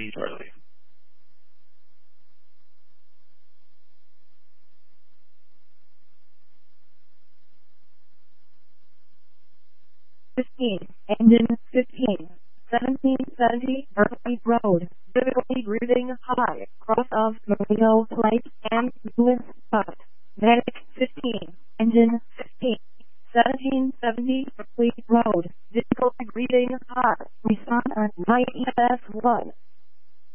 Z Charlie. Engine 15, 1770 Berkeley Road, difficulty reading high, cross of Marino Plate and Lewis Spot. Medic 15, engine 15, 1770 Berkeley Road, difficulty reading high, respond on 9ES1.